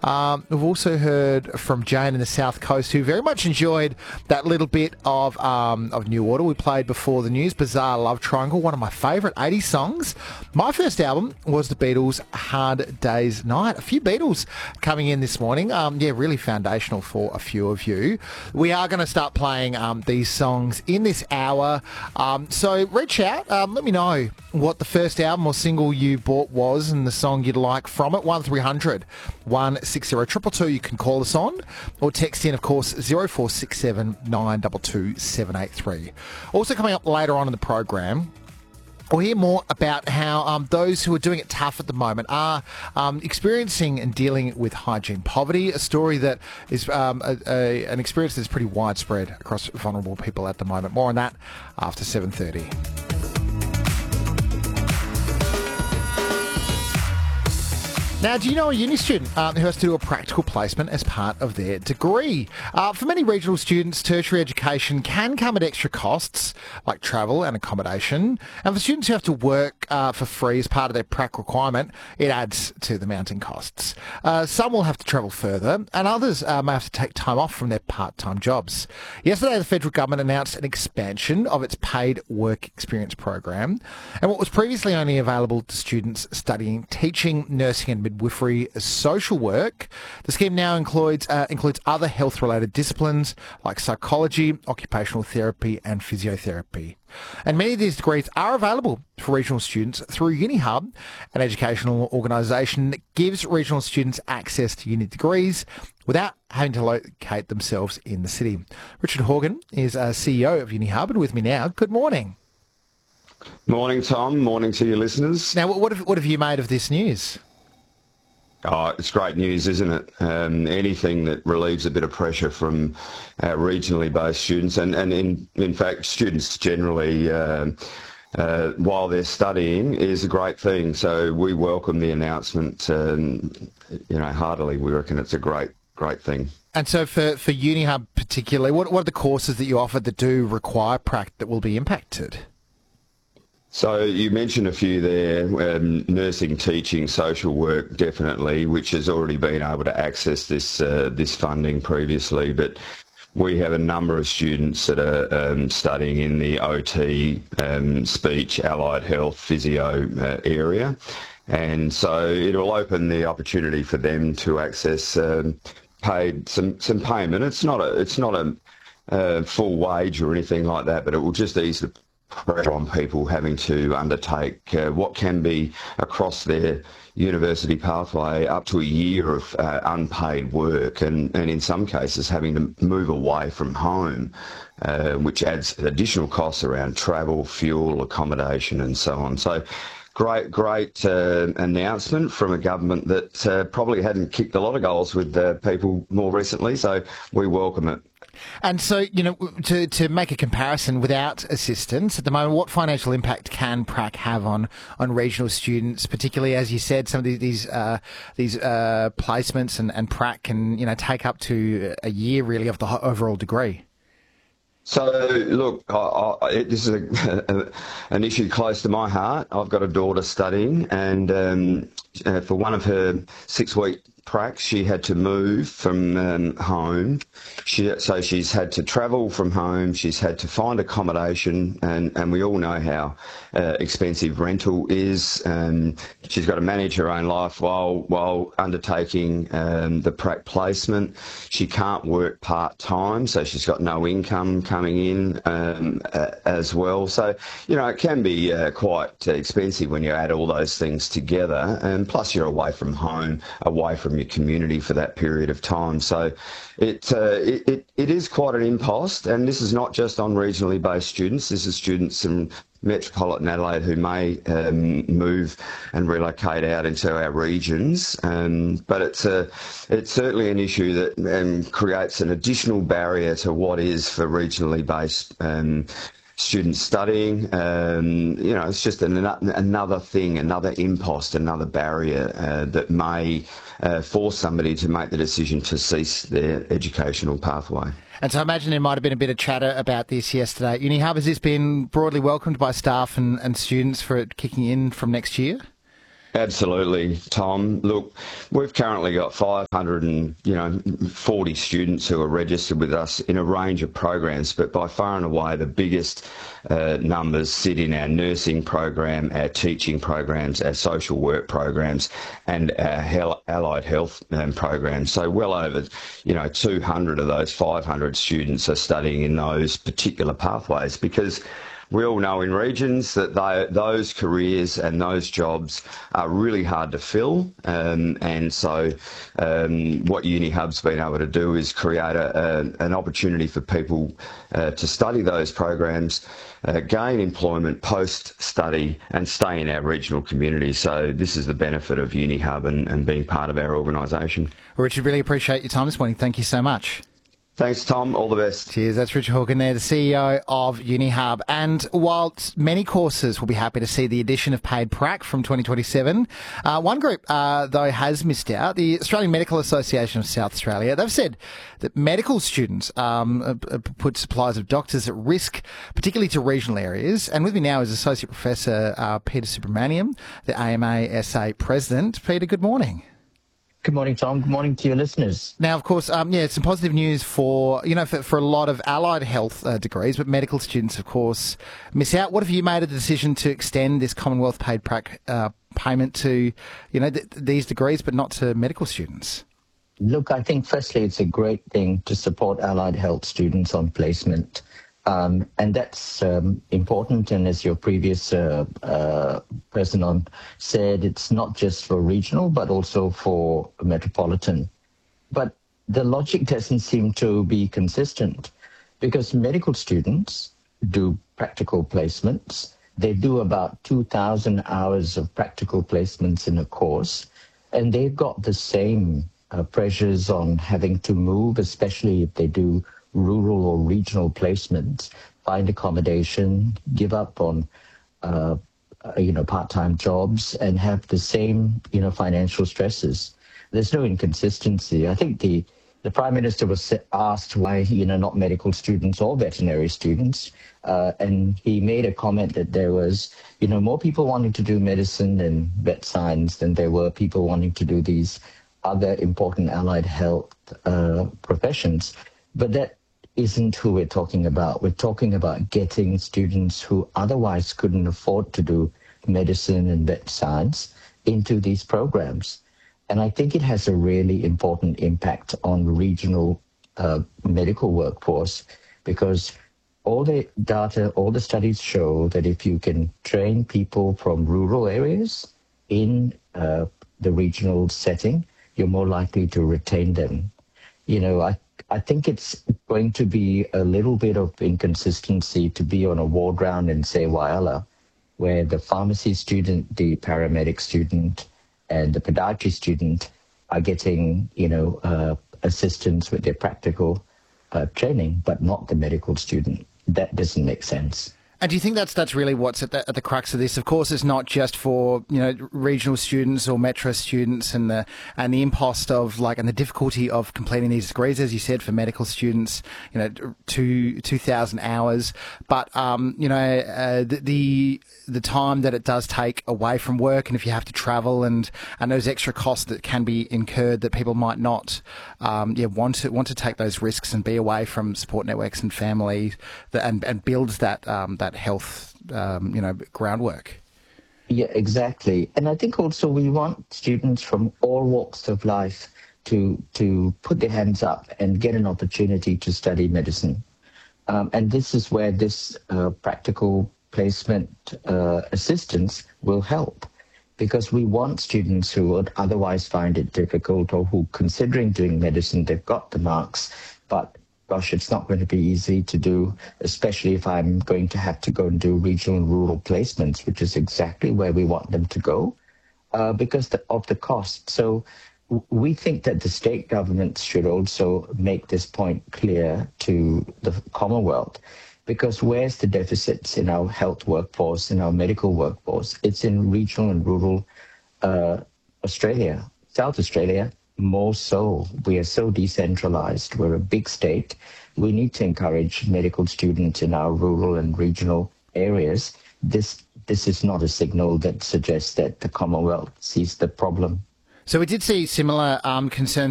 We've also heard from Jane in the South Coast, who very much enjoyed that little bit of New Order we played before the news, Bizarre Love Triangle, one of my favourite 80s songs. My first album was the Beatles' Hard Day's Night. A few Beatles coming in this morning. Really foundational for a few of you. We are going to start playing these songs in this hour. So reach out, let me know what the first album or single you bought was and the song you'd like from it. 1300 160 222. You can call us on or text in, of course, 0467 922 783. Also coming up later on in the program, we'll hear more about how those who are doing it tough at the moment are experiencing and dealing with hygiene poverty, a story that is an experience that's pretty widespread across vulnerable people at the moment. More on that after 7:30. Now, do you know a uni student who has to do a practical placement as part of their degree? For many regional students, tertiary education can come at extra costs, like travel and accommodation. And for students who have to work for free as part of their prac requirement, it adds to the mounting costs. Some will have to travel further, and others may have to take time off from their part-time jobs. Yesterday, the federal government announced an expansion of its paid work experience program. And what was previously only available to students studying teaching, nursing and midwifery, social work, the scheme now includes other health-related disciplines like psychology, occupational therapy and physiotherapy. And many of these degrees are available for regional students through UniHub, an educational organisation that gives regional students access to uni degrees without having to locate themselves in the city. Richard Horgan is CEO of UniHub and with me now. Good morning. Morning, Tom. Morning to your listeners. Now, what have you made of this news? Oh, it's great news, isn't it? Anything that relieves a bit of pressure from regionally based students and in fact, students generally while they're studying is a great thing. So we welcome the announcement, heartily. We reckon it's a great thing. And so for UniHub particularly, what are the courses that you offer that do require prac that will be impacted? So you mentioned a few there, nursing, teaching, social work, definitely, which has already been able to access this funding previously. But we have a number of students that are studying in the OT, speech, allied health, physio area. And so it will open the opportunity for them to access some payment. It's not a full wage or anything like that, but it will just ease the pressure on people having to undertake what can be across their university pathway up to a year of unpaid work and in some cases having to move away from home, which adds additional costs around travel, fuel, accommodation and so on. So great announcement from a government that probably hadn't kicked a lot of goals with people more recently, so we welcome it. And so, to make a comparison without assistance at the moment, what financial impact can prac have on regional students, particularly, as you said, some of these placements and prac can, take up to a year really of the overall degree? So, look, this is an issue close to my heart. I've got a daughter studying and for one of her 6-week pracs, she had to move from home. So she's had to travel from home. She's had to find accommodation, and we all know how expensive rental is. She's got to manage her own life while undertaking the prac placement. She can't work part-time, so she's got no income coming in as well. So, it can be quite expensive when you add all those things together, and plus you're away from home, away from your community for that period of time. So it is quite an impost, and this is not just on regionally based students. This is students in metropolitan Adelaide who may move and relocate out into our regions. But it's certainly an issue that creates an additional barrier to what is for regionally based students studying. It's just another thing, another impost, another barrier that may force somebody to make the decision to cease their educational pathway. And so I imagine there might have been a bit of chatter about this yesterday. UniHub, has this been broadly welcomed by staff and students for it kicking in from next year? Absolutely, Tom. Look, we've currently got 540 students who are registered with us in a range of programs, but by far and away the biggest numbers sit in our nursing program, our teaching programs, our social work programs, and our allied health programs. So well over, 200 of those 500 students are studying in those particular pathways, because we all know in regions that those careers and those jobs are really hard to fill, and so what UniHub's been able to do is create an opportunity for people to study those programs, gain employment post-study and stay in our regional community. So this is the benefit of UniHub and being part of our organisation. Richard, really appreciate your time this morning. Thank you so much. Thanks, Tom. All the best. Cheers. That's Richard Hawken there, the CEO of UniHub. And whilst many courses will be happy to see the addition of paid prac from 2027, one group, though, has missed out, the Australian Medical Association of South Australia. They've said that medical students put supplies of doctors at risk, particularly to regional areas. And with me now is Associate Professor Peter Subramaniam, the AMA SA President. Peter, good morning. Good morning, Tom. Good morning to your listeners. Now, of course, some positive news for a lot of allied health degrees, but medical students, of course, miss out. What have you made a decision to extend this Commonwealth paid prac payment to, these degrees, but not to medical students? Look, I think firstly, it's a great thing to support allied health students on placement. And that's important. And as your previous person on said, it's not just for regional, but also for metropolitan. But the logic doesn't seem to be consistent, because medical students do practical placements. They do about 2,000 hours of practical placements in a course, and they've got the same pressures on having to move, especially if they do rural or regional placements, find accommodation, give up on part-time jobs, and have the same financial stresses. There's no inconsistency. I think the Prime Minister was asked why not medical students or veterinary students, and he made a comment that there was more people wanting to do medicine and vet science than there were people wanting to do these other important allied health professions. But that isn't who we're talking about. We're talking about getting students who otherwise couldn't afford to do medicine and vet science into these programs. And I think it has a really important impact on regional medical workforce, because all the data, all the studies show that if you can train people from rural areas in the regional setting, you're more likely to retain them. I think it's going to be a little bit of inconsistency to be on a ward round in, say, Whyalla, where the pharmacy student, the paramedic student, and the podiatry student are getting, assistance with their practical training, but not the medical student. That doesn't make sense. And do you think that's really what's at the crux of this? Of course, it's not just for regional students or metro students, and the impost of and the difficulty of completing these degrees, as you said, for medical students, 2,000 hours, but the time that it does take away from work, and if you have to travel, and those extra costs that can be incurred, that people might not want to take those risks and be away from support networks and family, and builds that health groundwork. Yeah, exactly. And I think also we want students from all walks of life to put their hands up and get an opportunity to study medicine. And this is where this practical placement assistance will help, because we want students who would otherwise find it difficult, or who, considering doing medicine, they've got the marks, but gosh, it's not going to be easy to do, especially if I'm going to have to go and do regional and rural placements, which is exactly where we want them to go, because of the cost. So we think that the state governments should also make this point clear to the Commonwealth, because where's the deficits in our health workforce, in our medical workforce? It's in regional and rural Australia, South Australia. More so, we are so decentralized. We're a big state. We need to encourage medical students in our rural and regional areas. This this is not a signal that suggests that the Commonwealth sees the problem. So we did see similar concerns